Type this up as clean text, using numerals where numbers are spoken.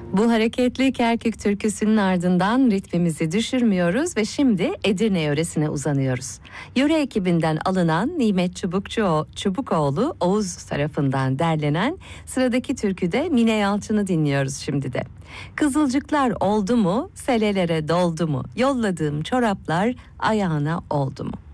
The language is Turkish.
Bu hareketli Kerkük türküsünün ardından ritmimizi düşürmüyoruz ve şimdi Edirne yöresine uzanıyoruz. Yöre ekibinden alınan Nimet Çubukoğlu Oğuz tarafından derlenen sıradaki türküde Mine Yalçın'ı dinliyoruz şimdi de. Kızılcıklar oldu mu, selelere doldu mu, yolladığım çoraplar ayağına oldu mu?